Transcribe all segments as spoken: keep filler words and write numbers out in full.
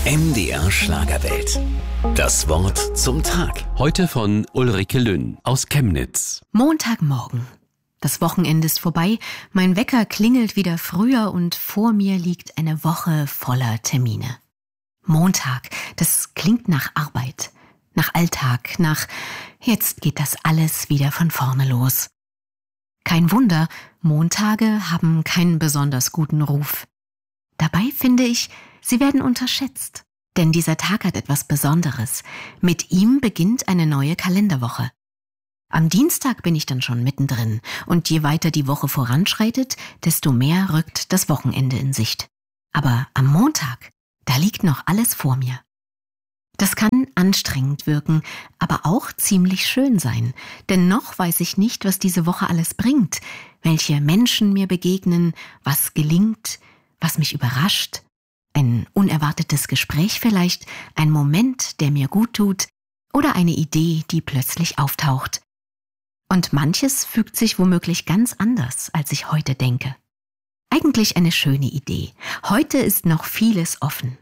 M D R Schlagerwelt. Das Wort zum Tag. Heute von Ulrike Lünn aus Chemnitz. Montagmorgen. Das Wochenende ist vorbei, mein Wecker klingelt wieder früher und vor mir liegt eine Woche voller Termine. Montag, das klingt nach Arbeit, nach Alltag, nach jetzt geht das alles wieder von vorne los. Kein Wunder, Montage haben keinen besonders guten Ruf. Dabei finde ich, sie werden unterschätzt, denn dieser Tag hat etwas Besonderes. Mit ihm beginnt eine neue Kalenderwoche. Am Dienstag bin ich dann schon mittendrin und je weiter die Woche voranschreitet, desto mehr rückt das Wochenende in Sicht. Aber am Montag, da liegt noch alles vor mir. Das kann anstrengend wirken, aber auch ziemlich schön sein, denn noch weiß ich nicht, was diese Woche alles bringt, welche Menschen mir begegnen, was gelingt, was mich überrascht, ein unerwartetes Gespräch vielleicht, ein Moment, der mir gut tut oder eine Idee, die plötzlich auftaucht. Und manches fügt sich womöglich ganz anders, als ich heute denke. Eigentlich eine schöne Idee. Heute ist noch vieles offen.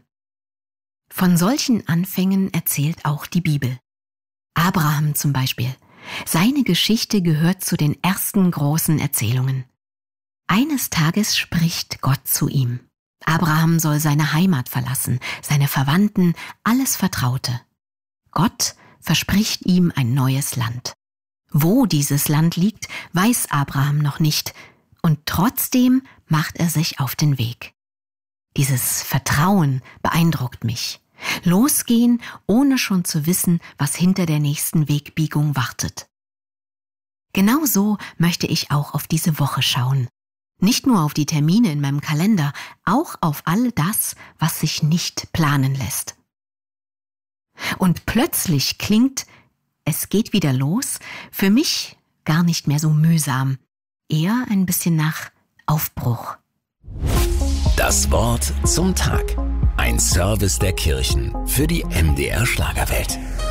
Von solchen Anfängen erzählt auch die Bibel. Abraham zum Beispiel. Seine Geschichte gehört zu den ersten großen Erzählungen. Eines Tages spricht Gott zu ihm. Abraham soll seine Heimat verlassen, seine Verwandten, alles Vertraute. Gott verspricht ihm ein neues Land. Wo dieses Land liegt, weiß Abraham noch nicht, und trotzdem macht er sich auf den Weg. Dieses Vertrauen beeindruckt mich. Losgehen, ohne schon zu wissen, was hinter der nächsten Wegbiegung wartet. Genau so möchte ich auch auf diese Woche schauen. Nicht nur auf die Termine in meinem Kalender, auch auf all das, was sich nicht planen lässt. Und plötzlich klingt, es geht wieder los, für mich gar nicht mehr so mühsam, eher ein bisschen nach Aufbruch. Das Wort zum Tag. Ein Service der Kirchen für die M D R Schlagerwelt.